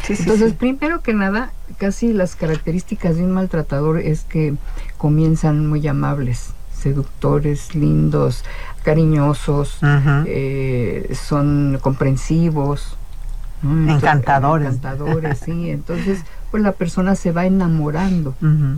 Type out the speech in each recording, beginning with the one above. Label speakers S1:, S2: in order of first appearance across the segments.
S1: Entonces, primero que nada, casi las características de un maltratador es que comienzan muy amables, seductores, lindos, cariñosos, son comprensivos, ¿no? Entonces, encantadores, sí. Entonces, pues la persona se va enamorando.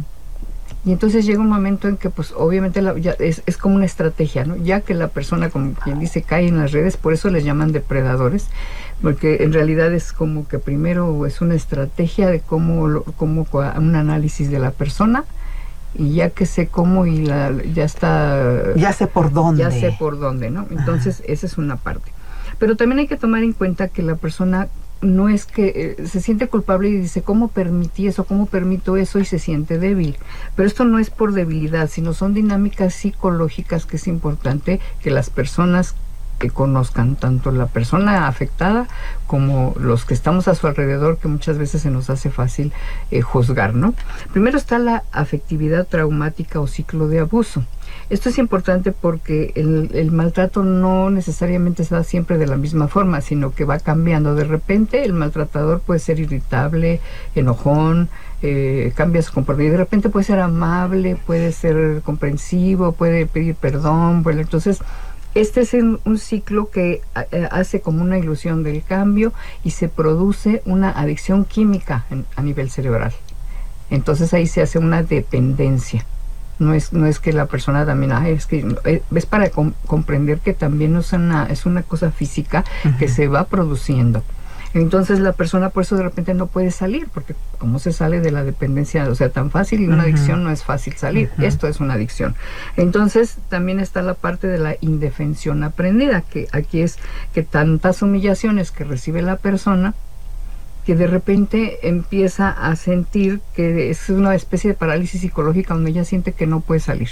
S1: Y entonces llega un momento en que, pues, obviamente ya es como una estrategia, ¿no? Ya que la persona, como quien dice, cae en las redes, por eso les llaman depredadores, porque en realidad es como que primero es una estrategia de cómo un análisis de la persona, y ya que sé cómo y ya está...
S2: Ya sé por dónde.
S1: Ya sé por dónde, ¿no? Entonces, esa es una parte. Pero también hay que tomar en cuenta que la persona no es que se siente culpable y dice, ¿cómo permití eso? ¿Cómo permito eso? Y se siente débil. Pero esto no es por debilidad, sino son dinámicas psicológicas que es importante que las personas que conozcan, tanto la persona afectada como los que estamos a su alrededor, que muchas veces se nos hace fácil juzgar, ¿no? Primero está la afectividad traumática o ciclo de abuso. Esto es importante porque el maltrato no necesariamente se da siempre de la misma forma, sino que va cambiando. De repente el maltratador puede ser irritable, enojón, cambia su comportamiento. De repente puede ser amable, puede ser comprensivo, puede pedir perdón. Bueno, entonces este es un ciclo que hace como una ilusión del cambio y se produce una adicción química a nivel cerebral. Entonces ahí se hace una dependencia. No es que la persona también, es para comprender que también es una cosa física que se va produciendo. Entonces la persona por eso de repente no puede salir, porque ¿cómo se sale de la dependencia? O sea, tan fácil, y una adicción no es fácil salir. Esto es una adicción. Entonces también está la parte de la indefensión aprendida, que aquí es que tantas humillaciones que recibe la persona, que de repente empieza a sentir que es una especie de parálisis psicológica donde ella siente que no puede salir.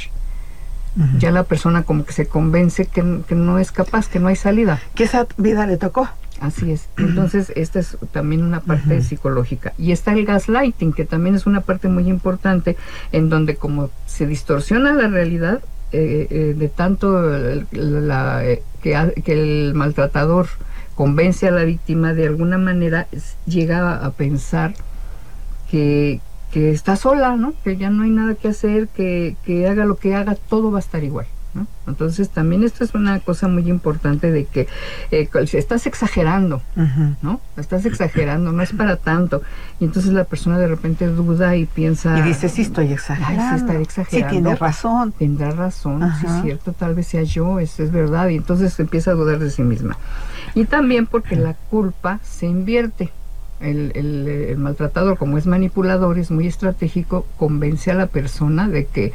S1: Ya la persona como que se convence que no es capaz, que no hay salida.
S2: Que esa vida le tocó.
S1: Así es. Entonces, esta es también una parte psicológica. Y está el gaslighting, que también es una parte muy importante, en donde como se distorsiona la realidad, de tanto que el maltratador convence a la víctima, de alguna manera llega a pensar que está sola, ¿no? Que ya no hay nada que hacer, que haga lo que haga, todo va a estar igual, ¿no? Entonces también esto es una cosa muy importante de que estás exagerando, ¿no? Estás exagerando, no es para tanto. Y entonces la persona de repente duda y piensa...
S2: Y dice, sí estoy exagerando.
S1: Sí, estaré exagerando.
S2: Sí, tiene razón.
S1: Tendrá razón, sí es cierto, tal vez sea yo, eso es verdad. Y entonces empieza a dudar de sí misma. Y también porque la culpa se invierte. El maltratador, como es manipulador, es muy estratégico, convence a la persona de que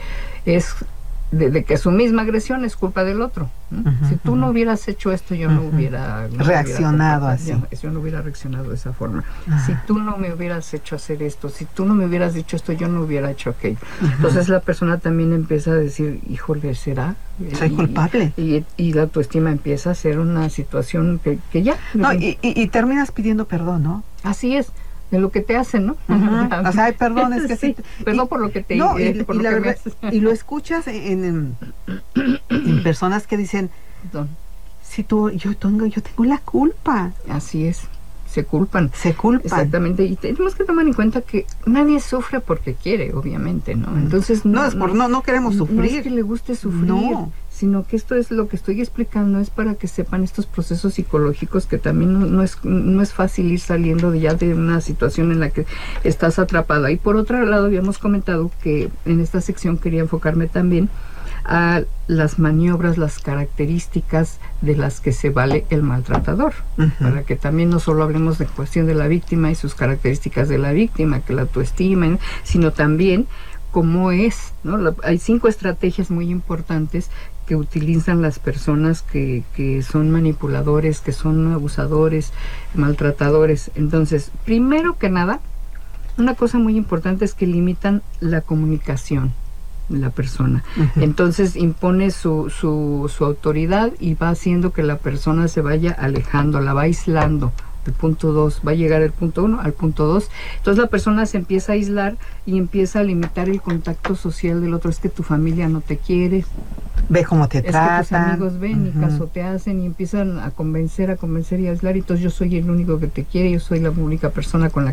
S1: de que su misma agresión es culpa del otro, ¿no? Si tú no hubieras hecho esto, yo no hubiera
S2: reaccionado así.
S1: Yo no hubiera reaccionado de esa forma. Si tú no me hubieras hecho hacer esto, si tú no me hubieras dicho esto, yo no hubiera hecho aquello. Entonces la persona también empieza a decir, híjole, ¿será?
S2: Soy culpable.
S1: Y la autoestima empieza a ser una situación que ya...
S2: No, y terminas pidiendo perdón, ¿no?
S1: Así es. De lo que te hacen, ¿no?
S2: O sea, perdón, es que
S1: sí, perdón por lo que te
S2: y lo escuchas en personas que dicen, si yo tengo la culpa.
S1: Así es, se culpan. Exactamente, y tenemos que tomar en cuenta que nadie sufre porque quiere, obviamente, ¿no? Entonces
S2: no queremos sufrir.
S1: No es que le guste sufrir. No. Sino que esto es lo que estoy explicando, es para que sepan estos procesos psicológicos, que también no es fácil ir saliendo ya de una situación en la que estás atrapada. Y por otro lado, habíamos comentado que en esta sección quería enfocarme también a las maniobras, las características de las que se vale el maltratador, para que también no solo hablemos de cuestión de la víctima y sus características de la víctima, que la autoestimen, sino también cómo es, ¿no? Hay 5 estrategias muy importantes que utilizan las personas que son manipuladores, que son abusadores, maltratadores. Entonces, primero que nada, una cosa muy importante es que limitan la comunicación de la persona. Entonces impone su autoridad y va haciendo que la persona se vaya alejando, la va aislando. El punto 2, va a llegar el punto 1 al punto 2. Entonces la persona se empieza a aislar y empieza a limitar el contacto social del otro. Es que tu familia no te quiere.
S2: Ve cómo te tratan.
S1: Es que tus amigos ven y caso te hacen y empiezan a convencer y a aislar. Y entonces yo soy el único que te quiere, yo soy la única persona con la